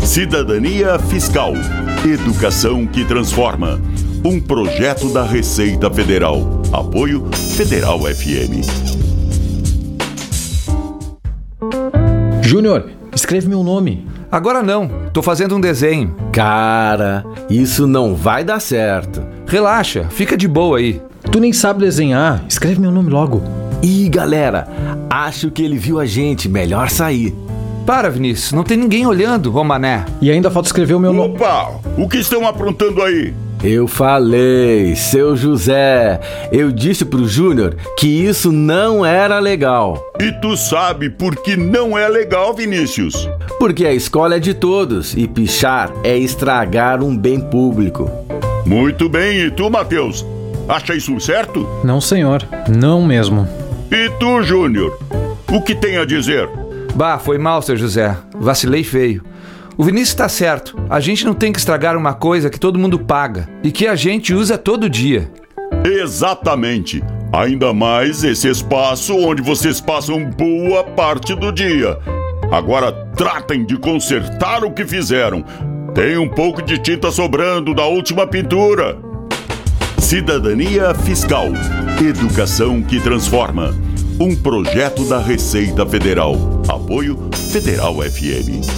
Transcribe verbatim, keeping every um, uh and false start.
Cidadania Fiscal. Educação que transforma. Um projeto da Receita Federal. Apoio Federal F M. Júnior, escreve meu nome. Agora não, tô fazendo um desenho. Cara, isso não vai dar certo. Relaxa, fica de boa aí. Tu nem sabe desenhar, escreve meu nome logo. Ih, galera, acho que ele viu a gente, melhor sair. Para, Vinícius, não tem ninguém olhando, ô mané. E ainda falta escrever o meu nome. Opa, o que estão aprontando aí? Eu falei, seu José, eu disse pro Júnior que isso não era legal. E tu sabe por que não é legal, Vinícius? Porque a escola é de todos e pichar é estragar um bem público. Muito bem, e tu, Matheus? Acha isso certo? Não, senhor, não mesmo. E tu, Júnior? O que tem a dizer? Bah, foi mal, seu José. Vacilei feio. O Vinícius tá certo. A gente não tem que estragar uma coisa que todo mundo paga e que a gente usa todo dia. Exatamente. Ainda mais esse espaço onde vocês passam boa parte do dia. Agora tratem de consertar o que fizeram. Tem um pouco de tinta sobrando da última pintura. Cidadania Fiscal. Educação que transforma. Um projeto da Receita Federal. Apoio Federal F M.